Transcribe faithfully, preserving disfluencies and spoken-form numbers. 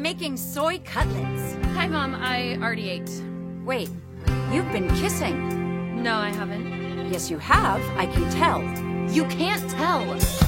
making soy cutlets. Hi, Mom. I already ate. Wait, you've been kissing. No, I haven't. Yes, you have. I can tell. You can't tell.